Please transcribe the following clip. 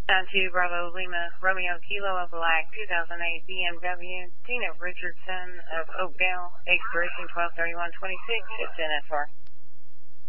92 Bravo Lima Romeo Kilo of Black 2008 BMW Tina Richardson of Oakdale expiration 12/31/26. It's NSR.